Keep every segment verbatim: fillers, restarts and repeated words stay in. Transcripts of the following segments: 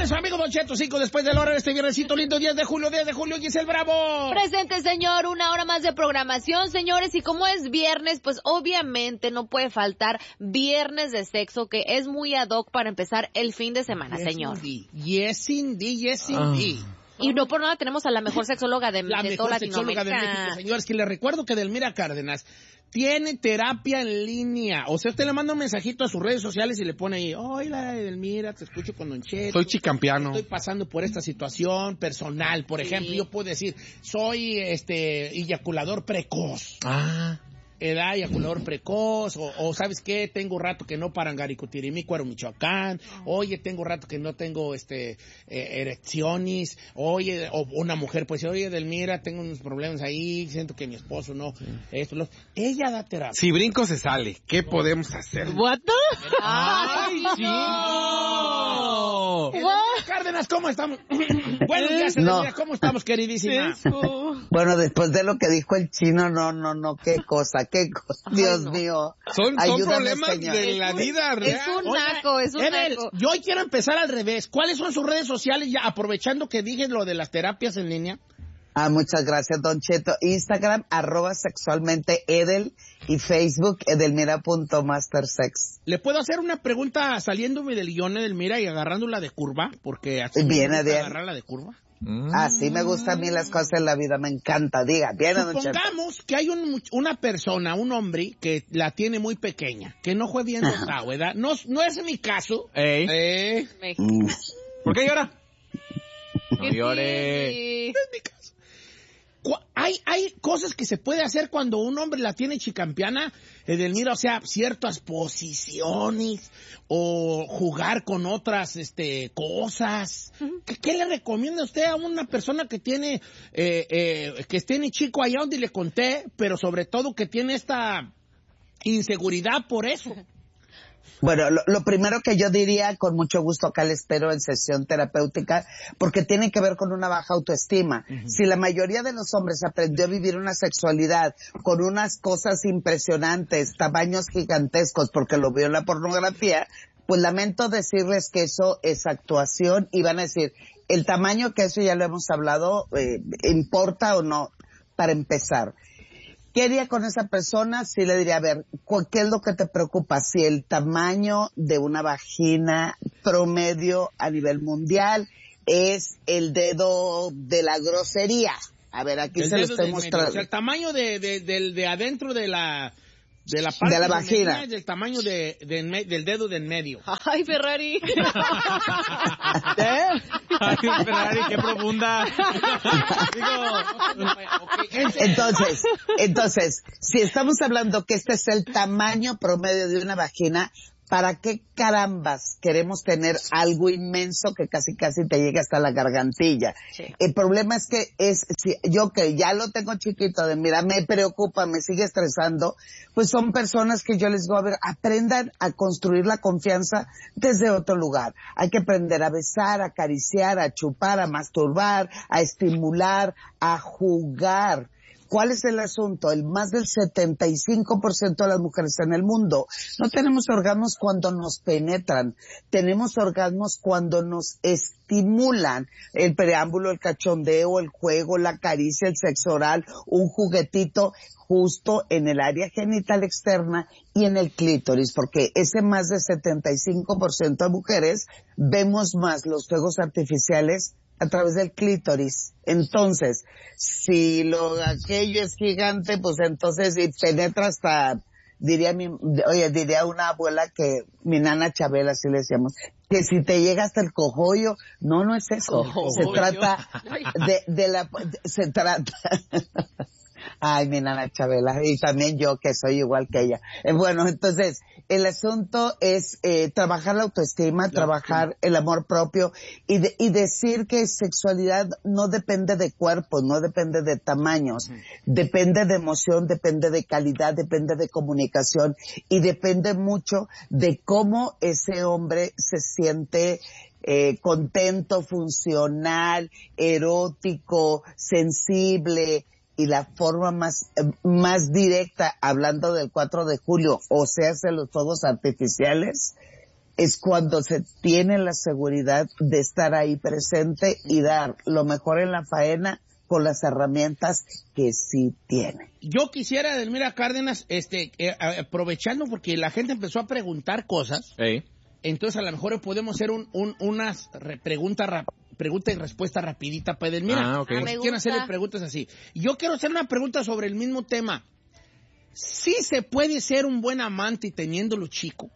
Señores, su amigo Don Cheto, cinco después de la hora de este viernesito lindo, diez de julio, diez de julio, Giselle Bravo. Presente, señor, una hora más de programación, señores, y como es viernes, pues obviamente no puede faltar viernes de sexo, que es muy ad hoc para empezar el fin de semana, Yes, señor. Indeed. Yes, indeed, yes, indeed. Ah. Y no por nada tenemos a la mejor sexóloga de, la de mejor toda sexóloga Latinoamérica. de México, señores, que le recuerdo que Delmira Cárdenas tiene terapia en línea. O sea, usted le manda un mensajito a sus redes sociales y le pone ahí, hola Edelmira, te escucho con Don Cheto. Soy chicampiano. Estoy pasando por esta situación personal. Por ejemplo, sí. Yo puedo decir, soy este eyaculador precoz. Ah. Edad, eyaculador precoz, o, o ¿sabes qué? Tengo rato que no Parangaricutirimí, Cuero, Michoacán. Oye, tengo rato que no tengo este eh, erecciones. Oye, o una mujer pues, oye, Delmira, tengo unos problemas ahí, siento que mi esposo no, sí. esto, lo... Ella da terapia. Si brinco se sale, ¿qué no. podemos hacer? ¿What? ¡Ay, no! Cárdenas, ¿cómo estamos? Buenos días, no. Delmira, ¿cómo estamos, queridísima? Eso. Bueno, después de lo que dijo el chino, no, no, no, qué cosa, qué cosa, Dios Ay, no. mío. Son, son problemas señor. de la es vida un, real. Es un naco, es un Edel, naco. yo hoy quiero empezar al revés. ¿Cuáles son sus redes sociales ya, aprovechando que dije lo de las terapias en línea? Ah, muchas gracias, Don Cheto. Instagram, arroba sexualmente Edel, y Facebook, edelmira.mastersex. ¿Le puedo hacer una pregunta saliéndome del guión, Edelmira, y agarrándola de curva? Porque así bien, me gusta bien. agarrarla de curva. Mm. Así me gustan a mí las cosas en la vida, me encanta. Diga, bien, Don Cheto. Supongamos que hay un, una persona, un hombre, que la tiene muy pequeña, que no fue bien dotado, ¿verdad? No, no es mi caso. Ey. Eh. Mm. ¿Por qué llora? No llore. No es mi caso. Hay, hay cosas que se puede hacer cuando un hombre la tiene chicampiana, Edelmira, o sea, ciertas posiciones o jugar con otras este cosas. ¿Qué, qué le recomienda usted a una persona que tiene, eh, eh, que tiene chico allá donde le conté, pero sobre todo que tiene esta inseguridad por eso? Bueno, lo, lo primero que yo diría, con mucho gusto acá le espero en sesión terapéutica, porque tiene que ver con una baja autoestima. Uh-huh. Si la mayoría de los hombres aprendió a vivir una sexualidad con unas cosas impresionantes, tamaños gigantescos, porque lo vio en la pornografía, pues lamento decirles que eso es actuación, y van a decir, el tamaño, que eso ya lo hemos hablado, eh, ¿importa o no? Para empezar. ¿Qué haría con esa persona? Sí le diría, a ver, ¿qué es lo que te preocupa? Si el tamaño de una vagina promedio a nivel mundial es el dedo de la grosería. A ver, aquí el se lo estoy mostrando. O sea, el tamaño de, de, de, de adentro de la... De la parte de la vagina. Es del tamaño de, de, de, del dedo del medio. Ay, Ferrari. ¿Eh? Ay, Ferrari, qué profunda. Entonces, entonces, si estamos hablando que este es el tamaño promedio de una vagina, ¿para qué carambas queremos tener algo inmenso que casi casi te llegue hasta la gargantilla? Sí. El problema es que es, si yo que ya lo tengo chiquito, de mira, me preocupa, me sigue estresando, pues son personas que yo les digo, a ver, aprendan a construir la confianza desde otro lugar. Hay que aprender a besar, a acariciar, a chupar, a masturbar, a estimular, a jugar. ¿Cuál es el asunto? El más del setenta y cinco por ciento de las mujeres en el mundo no tenemos orgasmos cuando nos penetran, tenemos orgasmos cuando nos estimulan. El preámbulo, el cachondeo, el juego, la caricia, el sexo oral, un juguetito justo en el área genital externa y en el clítoris, porque ese más del setenta y cinco por ciento de mujeres vemos más los fuegos artificiales a través del clítoris. Entonces, si lo aquello es gigante, pues entonces y penetra hasta, diría mi, oye, diría una abuela que, mi nana Chabela, así le decíamos, que si te llega hasta el cojollo, no, no es eso. Cojollo. Se trata de, de la, de, se trata, ay, mi nana Chabela, y también yo que soy igual que ella. Eh, bueno, entonces, el asunto es eh, trabajar la autoestima, la trabajar autoestima. El amor propio y, de, y decir que sexualidad no depende de cuerpos, no depende de tamaños, uh-huh. Depende de emoción, depende de calidad, depende de comunicación y depende mucho de cómo ese hombre se siente eh, contento, funcional, erótico, sensible. Y la forma más, más directa, hablando del cuatro de julio, o sea, de los fuegos artificiales, es cuando se tiene la seguridad de estar ahí presente y dar lo mejor en la faena con las herramientas que sí tiene. Yo quisiera, Edelmira Cárdenas, este, eh, aprovechando porque la gente empezó a preguntar cosas, Hey. entonces a lo mejor podemos hacer un, un, unas re- preguntas rap- pregunta y respuesta rapidita para Edelmira. Ah, ok. Ah, me Si quieren gusta. hacerle preguntas así. Yo quiero hacer una pregunta sobre el mismo tema. ¿Sí se puede ser un buen amante teniéndolo chico?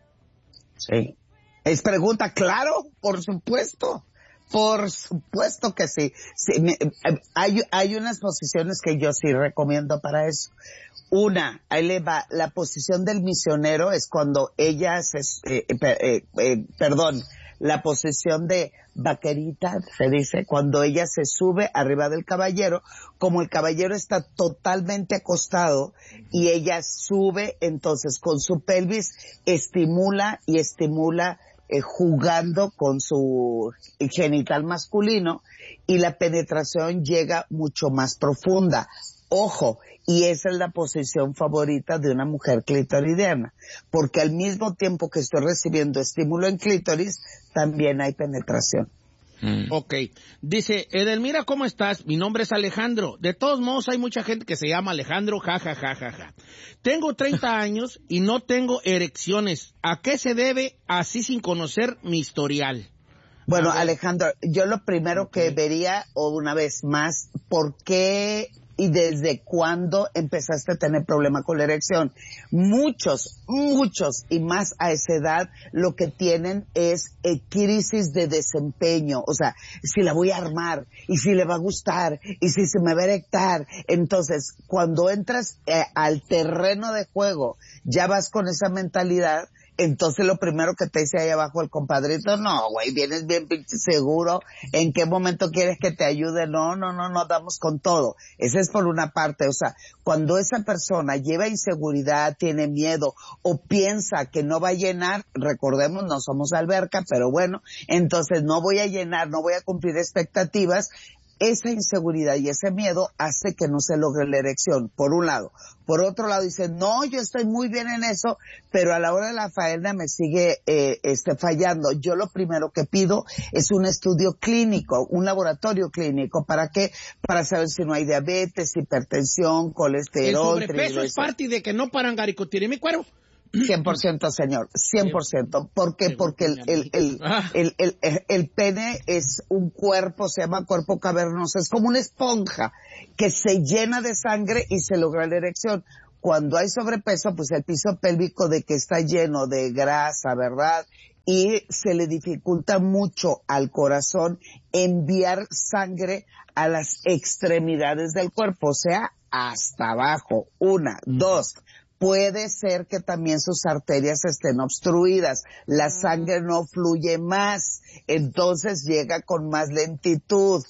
Sí. Es pregunta, claro, por supuesto. Por supuesto que sí. Sí, me- eh, hay, hay unas posiciones que yo sí recomiendo para eso. Una, ahí le va, la posición del misionero es cuando ella se, eh, eh, eh, eh, perdón, la posición de vaquerita, se dice, cuando ella se sube arriba del caballero, como el caballero está totalmente acostado y ella sube, entonces con su pelvis estimula y estimula eh, jugando con su genital masculino y la penetración llega mucho más profunda. Ojo, y esa es la posición favorita de una mujer clitoridiana, porque al mismo tiempo que estoy recibiendo estímulo en clítoris, también hay penetración. Mm. Ok. Dice, Edelmira, ¿cómo estás? Mi nombre es Alejandro. De todos modos, hay mucha gente que se llama Alejandro, ja, ja, ja, ja, ja. Tengo treinta años y no tengo erecciones. ¿A qué se debe así sin conocer mi historial? Bueno, A ver. Alejandro, yo lo primero que vería, o una vez más, ¿por qué y desde cuándo empezaste a tener problema con la erección? Muchos, muchos, y más a esa edad, lo que tienen es eh, crisis de desempeño. O sea, si la voy a armar, y si le va a gustar, y si se me va a erectar. Entonces, cuando entras eh, al terreno de juego, ya vas con esa mentalidad. Entonces lo primero que te dice ahí abajo el compadrito, no, güey, vienes bien pinche seguro, ¿en qué momento quieres que te ayude? No, no, no, no, damos con todo. Esa es por una parte, o sea, cuando esa persona lleva inseguridad, tiene miedo o piensa que no va a llenar, recordemos, no somos alberca, pero bueno, entonces no voy a llenar, no voy a cumplir expectativas. Esa inseguridad y ese miedo hace que no se logre la erección, por un lado. Por otro lado, dice, no, yo estoy muy bien en eso, pero a la hora de la faena me sigue eh, este, fallando. Yo lo primero que pido es un estudio clínico, un laboratorio clínico. ¿Para qué? Para saber si no hay diabetes, hipertensión, ¿El colesterol, sobrepeso es triglicéridos. parte de que no paran garicotirimi cuero? cien por ciento, señor, cien por ciento. ¿Por qué? Porque el, el, el, el, el, el, el pene es un cuerpo, se llama cuerpo cavernoso, es como una esponja que se llena de sangre y se logra la erección. Cuando hay sobrepeso, pues el piso pélvico de que está lleno de grasa, ¿verdad? Y se le dificulta mucho al corazón enviar sangre a las extremidades del cuerpo, o sea, hasta abajo. Una, dos. Puede ser que también sus arterias estén obstruidas, la sangre no fluye más, entonces llega con más lentitud.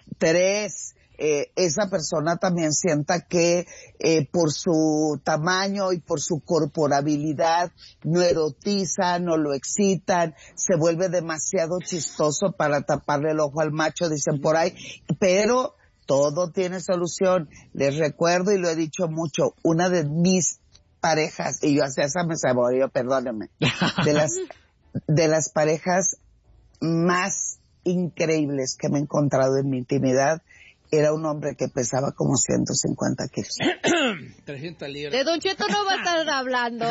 Tres, eh, esa persona también sienta que eh, por su tamaño y por su corporabilidad no erotiza, no lo excitan, se vuelve demasiado chistoso para taparle el ojo al macho, dicen por ahí, pero todo tiene solución. Les recuerdo y lo he dicho mucho, una de mis parejas, y yo hasta esa me saboreó, perdónenme, de las, de las parejas más increíbles que me he encontrado en mi intimidad, era un hombre que pesaba como ciento cincuenta kilos. trescientas libras. De Don Cheto no va a estar hablando.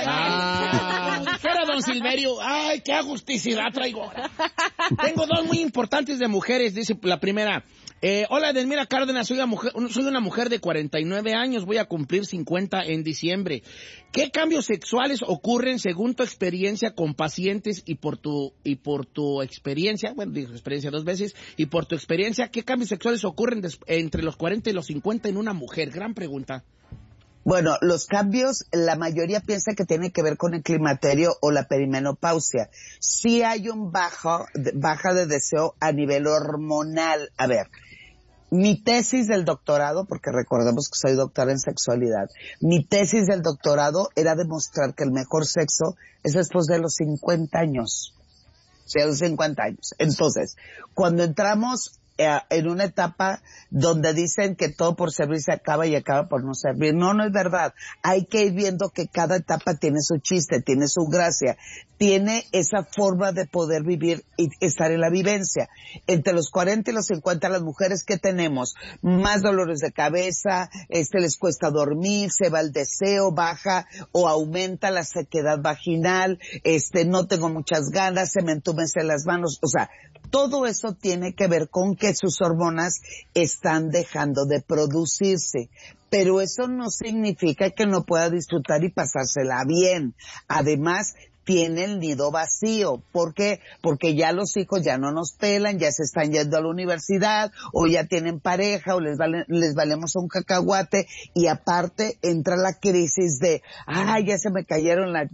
Ay, dijera don Silverio, ay, qué agusticidad traigo ahora. Tengo dos muy importantes de mujeres, dice la primera. Eh, hola, Edelmira Cárdenas, soy una, mujer, soy una mujer de cuarenta y nueve años, voy a cumplir cincuenta en diciembre. ¿Qué cambios sexuales ocurren según tu experiencia con pacientes y por tu y por tu experiencia, bueno, digo experiencia dos veces, y por tu experiencia, qué cambios sexuales ocurren des, entre los cuarenta y los cincuenta en una mujer? Gran pregunta. Bueno, los cambios, la mayoría piensa que tienen que ver con el climaterio o la perimenopausia. Sí hay un bajo, baja de deseo a nivel hormonal. A ver, mi tesis del doctorado, porque recordemos que soy doctora en sexualidad, mi tesis del doctorado era demostrar que el mejor sexo es después de los cincuenta años. De los cincuenta años. Entonces, cuando entramos eh, en una etapa donde dicen que todo por servir se acaba y acaba por no servir. No, no es verdad. Hay que ir viendo que cada etapa tiene su chiste, tiene su gracia, tiene esa forma de poder vivir y estar en la vivencia. Entre los cuarenta y los cincuenta, las mujeres que tenemos más dolores de cabeza, este les cuesta dormir, se va el deseo, baja o aumenta la sequedad vaginal, este no tengo muchas ganas, se me entumecen las manos, o sea, todo eso tiene que ver con que sus hormonas están dejando de producirse. Pero eso no significa que no pueda disfrutar y pasársela bien. Además, tiene el nido vacío. ¿Por qué? Porque ya los hijos ya no nos pelan, ya se están yendo a la universidad, o ya tienen pareja, o les vale, les valemos un cacahuate, y aparte entra la crisis de, ay, ya se me cayeron la...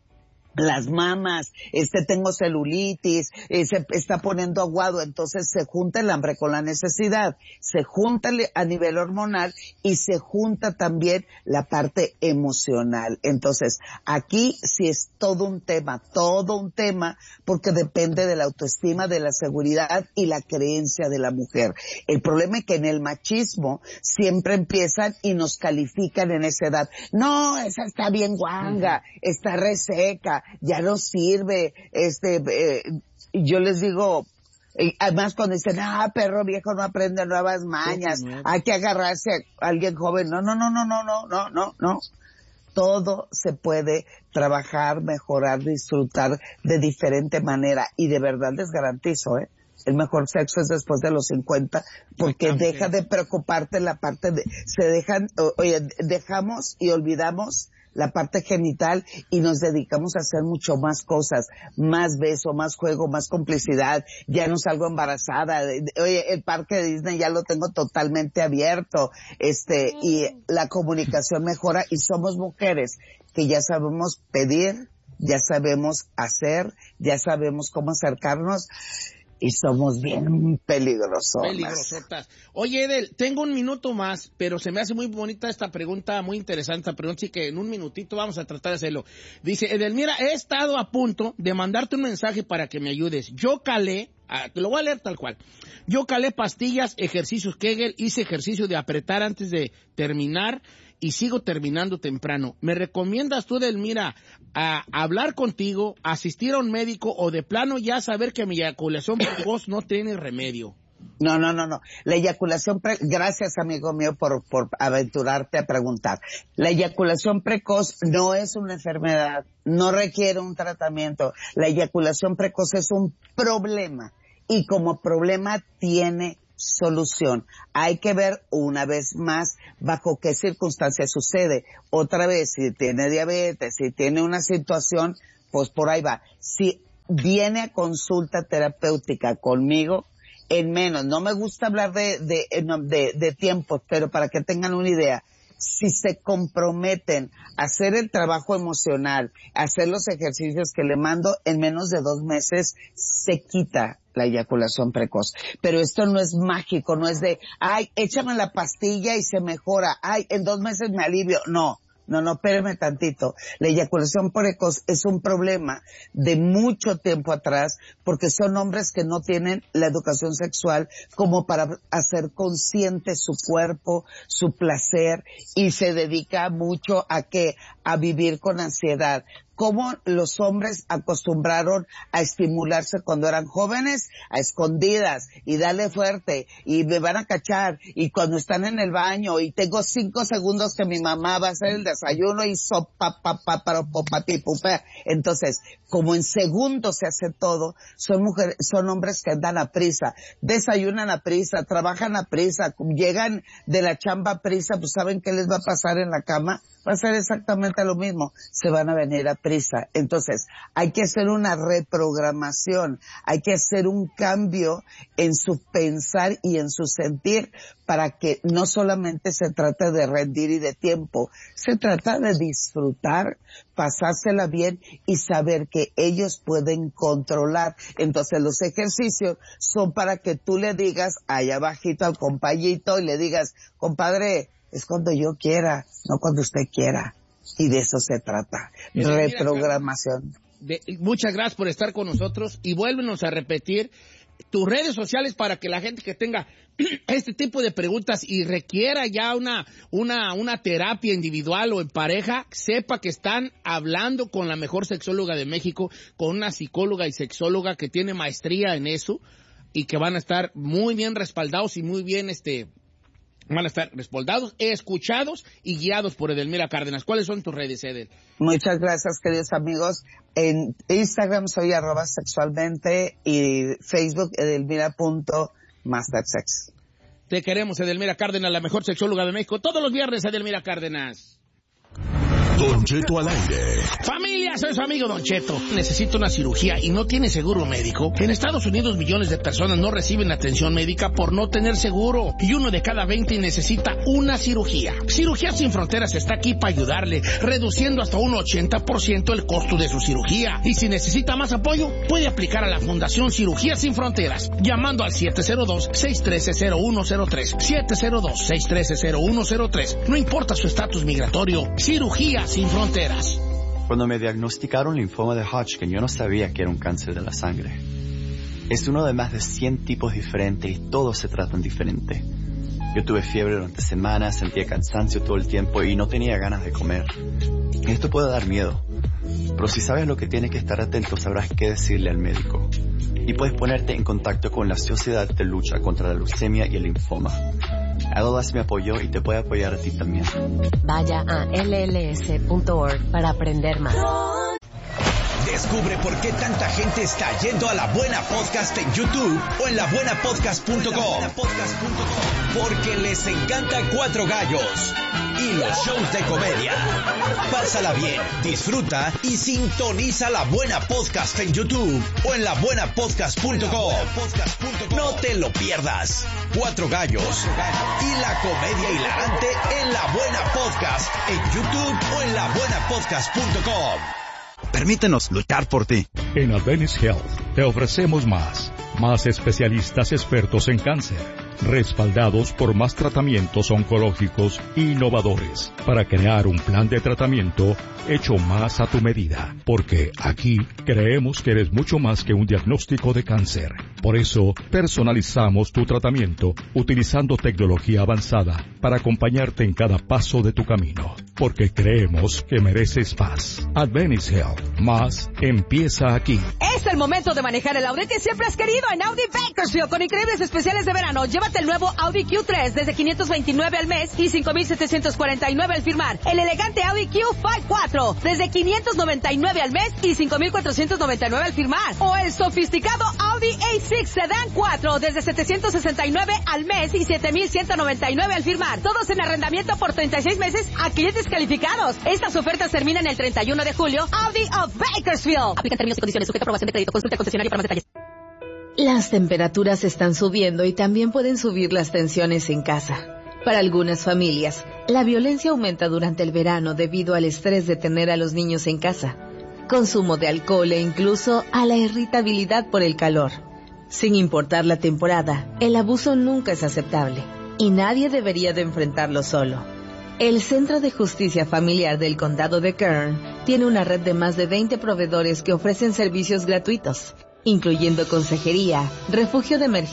las mamas, este tengo celulitis, eh, se está poniendo aguado, entonces se junta el hambre con la necesidad, se junta a nivel hormonal y se junta también la parte emocional. Entonces, aquí sí es todo un tema, todo un tema, porque depende de la autoestima, de la seguridad y la creencia de la mujer. El problema es que en el machismo siempre empiezan y nos califican en esa edad. No, esa está bien guanga, está reseca, ya no sirve, este, eh, yo les digo, eh, además cuando dicen, ah, perro viejo no aprende nuevas mañas, hay que agarrarse a alguien joven, no, no, no, no, no, no, no, no, no, todo se puede trabajar, mejorar, disfrutar de diferente manera, y de verdad les garantizo, eh, el mejor sexo es después de los cincuenta, porque deja de preocuparte la parte de, se dejan, oye, dejamos y olvidamos la parte genital y nos dedicamos a hacer mucho más cosas, más beso, más juego, más complicidad, ya no salgo embarazada, oye, el parque de Disney ya lo tengo totalmente abierto, este, y la comunicación mejora, y somos mujeres que ya sabemos pedir, ya sabemos hacer, ya sabemos cómo acercarnos, y somos bien peligrosos. Peligrosotas. Oye, Edel, tengo un minuto más, pero se me hace muy bonita esta pregunta, muy interesante esta pregunta, así que en un minutito vamos a tratar de hacerlo. Dice, Edel, mira, he estado a punto de mandarte un mensaje para que me ayudes. Yo calé, ah, te lo voy a leer tal cual. Yo calé pastillas, ejercicios Kegel, hice ejercicio de apretar antes de terminar, y sigo terminando temprano. ¿Me recomiendas tú, Delmira, a hablar contigo, asistir a un médico, o de plano ya saber que mi eyaculación precoz no tiene remedio? No, no, no, no. La eyaculación pre... Gracias, amigo mío, por, por aventurarte a preguntar. La eyaculación precoz no es una enfermedad, no requiere un tratamiento. La eyaculación precoz es un problema, y como problema tiene solución. Hay que ver una vez más bajo qué circunstancias sucede. Otra vez, si tiene diabetes, si tiene una situación, pues por ahí va. Si viene a consulta terapéutica conmigo, en menos, no me gusta hablar de, de, de, de tiempos, pero para que tengan una idea, si se comprometen a hacer el trabajo emocional, a hacer los ejercicios que le mando, en menos de dos meses se quita la eyaculación precoz. Pero esto no es mágico, no es de, ay, échame la pastilla y se mejora, ay, en dos meses me alivio. No, no, no, espérame tantito. La eyaculación precoz es un problema de mucho tiempo atrás, porque son hombres que no tienen la educación sexual como para hacer consciente su cuerpo, su placer, y se dedica mucho a qué, a vivir con ansiedad. Cómo los hombres acostumbraron a estimularse cuando eran jóvenes, a escondidas, y dale fuerte, y me van a cachar, y cuando están en el baño, y tengo cinco segundos que mi mamá va a hacer el desayuno, y sopa, pa, pa, pa, pa, pa, entonces, como en segundos se hace todo, son mujeres, son hombres que andan a prisa, desayunan a prisa, trabajan a prisa, llegan de la chamba a prisa, pues ¿saben qué les va a pasar en la cama? Va a ser exactamente lo mismo, se van a venir a prisa. Entonces, hay que hacer una reprogramación, hay que hacer un cambio en su pensar y en su sentir, para que no solamente se trate de rendir y de tiempo, se trata de disfrutar, pasársela bien y saber que ellos pueden controlar. Entonces, los ejercicios son para que tú le digas allá abajito al compañito y le digas, compadre, es cuando yo quiera, no cuando usted quiera. Y de eso se trata. Pero reprogramación. Mira, de, muchas gracias por estar con nosotros, y vuélvenos a repetir tus redes sociales para que la gente que tenga este tipo de preguntas y requiera ya una, una, una terapia individual o en pareja, sepa que están hablando con la mejor sexóloga de México, con una psicóloga y sexóloga que tiene maestría en eso y que van a estar muy bien respaldados y muy bien, este, van a estar respaldados, escuchados y guiados por Edelmira Cárdenas. ¿Cuáles son tus redes, Edel? Muchas gracias, queridos amigos. En Instagram soy arroba sexualmente y Facebook edelmira.mastersex. Te queremos, Edelmira Cárdenas, la mejor sexóloga de México. Todos los viernes, Edelmira Cárdenas. Don Cheto al aire. Familia, soy su amigo Don Cheto. Necesito una cirugía y no tiene seguro médico. En Estados Unidos millones de personas no reciben atención médica por no tener seguro. Y uno de cada veinte necesita una cirugía. Cirugía Sin Fronteras está aquí para ayudarle, reduciendo hasta un ochenta por ciento el costo de su cirugía. Y si necesita más apoyo, puede aplicar a la Fundación Cirugía Sin Fronteras, llamando al siete cero dos, seis uno tres, cero uno cero tres. siete cero dos, seis uno tres, cero uno cero tres. No importa su estatus migratorio. Cirugía Sin Fronteras. Cuando me diagnosticaron linfoma de Hodgkin, yo no sabía que era un cáncer de la sangre. Es uno de más de cien tipos diferentes y todos se tratan diferente. Yo tuve fiebre durante semanas, sentía cansancio todo el tiempo y no tenía ganas de comer. Esto puede dar miedo, pero si sabes lo que tienes que estar atento, sabrás qué decirle al médico. Y puedes ponerte en contacto con la Sociedad de Lucha contra la Leucemia y el Linfoma. L L S me apoyó y te puede apoyar a ti también. Vaya a L L S punto org para aprender más. Descubre por qué tanta gente está yendo a La Buena Podcast en YouTube o en la buena podcast punto com. Porque les encanta Cuatro Gallos y los shows de comedia. Pásala bien, disfruta y sintoniza La Buena Podcast en YouTube o en la buena podcast punto com. No te lo pierdas. Cuatro Gallos y la comedia hilarante en La Buena Podcast en YouTube o en la buena podcast punto com. Permítenos luchar por ti. En Adventist Health te ofrecemos más. Más especialistas expertos en cáncer, respaldados por más tratamientos oncológicos innovadores, para crear un plan de tratamiento hecho más a tu medida. Porque aquí creemos que eres mucho más que un diagnóstico de cáncer. Por eso, personalizamos tu tratamiento utilizando tecnología avanzada para acompañarte en cada paso de tu camino. Porque creemos que mereces más. Adventist Health. Más empieza aquí. Es el momento de manejar el Audi que siempre has querido en Audi Bakersfield con increíbles especiales de verano. Llévate el nuevo Audi Q tres desde quinientos veintinueve al mes y cinco mil setecientos cuarenta y nueve al firmar. El elegante Audi Q cinco cuatro desde quinientos noventa y nueve al mes y cinco mil cuatrocientos noventa y nueve al firmar. O el sofisticado Audi A seis Sedan cuatro desde setecientos sesenta y nueve al mes y siete mil ciento noventa y nueve al firmar. Todos en arrendamiento por treinta y seis meses a clientes calificados. Estas ofertas terminan el treinta y uno de julio. Audi of Bakersfield. Aplican términos y condiciones. Sujeto a aprobación de crédito. Consulta al concesionario para más detalles. Las temperaturas están subiendo y también pueden subir las tensiones en casa. Para algunas familias, la violencia aumenta durante el verano debido al estrés de tener a los niños en casa, consumo de alcohol e incluso a la irritabilidad por el calor. Sin importar la temporada, el abuso nunca es aceptable y nadie debería de enfrentarlo solo. El Centro de Justicia Familiar del Condado de Kern tiene una red de más de veinte proveedores que ofrecen servicios gratuitos, incluyendo consejería, refugio de emergencia,